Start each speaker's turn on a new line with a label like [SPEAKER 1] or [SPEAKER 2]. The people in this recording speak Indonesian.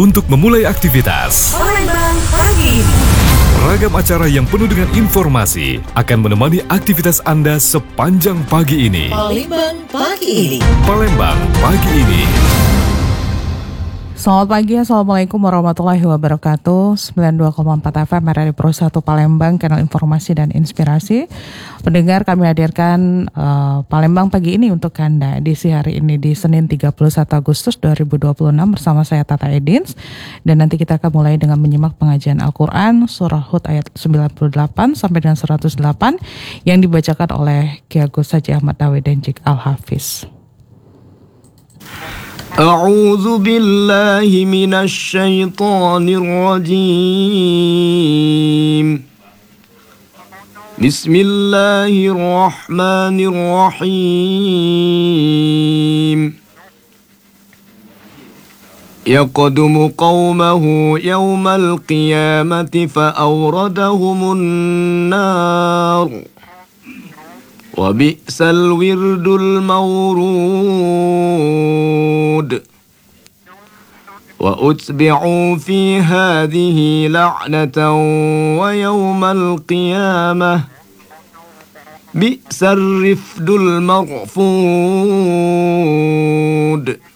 [SPEAKER 1] untuk memulai aktivitas.
[SPEAKER 2] Palembang pagi ini.
[SPEAKER 1] Ragam acara yang penuh dengan informasi akan menemani aktivitas Anda sepanjang pagi ini.
[SPEAKER 2] Palembang pagi ini.
[SPEAKER 1] Palembang pagi ini.
[SPEAKER 3] Selamat pagi, Assalamualaikum warahmatullahi wabarakatuh. 92,4 FM Radio Pro 1 Palembang, kanal informasi dan inspirasi. Pendengar, kami hadirkan Palembang pagi ini untuk Anda edisi hari ini di Senin 31 Agustus 2026 bersama saya Tata Edins. Dan nanti kita akan mulai dengan menyimak pengajian Al-Quran Surah Hud ayat 98 sampai dengan 108 yang dibacakan oleh Kiai Agus Haji Ahmad Dawe dan Jik Al-Hafiz.
[SPEAKER 4] أعوذ بالله من الشيطان الرجيم بسم الله الرحمن الرحيم يقدم قومه يوم القيامة فأوردهم النار وبئس الورد المورود وأتبعوا في هذه لعنة ويوم القيامة بئس الرفد المرفود